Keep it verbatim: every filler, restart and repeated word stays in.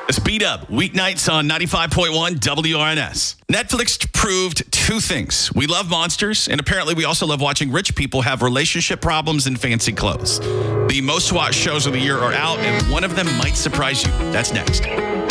Speed Up, weeknights on ninety-five point one W R N S. Netflix proved two things. We love monsters, and apparently we also love watching rich people have relationship problems in fancy clothes. The most watched shows of the year are out, and one of them might surprise you. That's next.